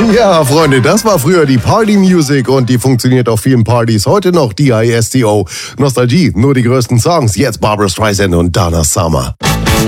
Ja, Freunde, das war früher die Party-Music und die funktioniert auf vielen Partys heute noch, DISTO. Nostalgie, nur die größten Songs, jetzt Barbra Streisand und Donna Summer.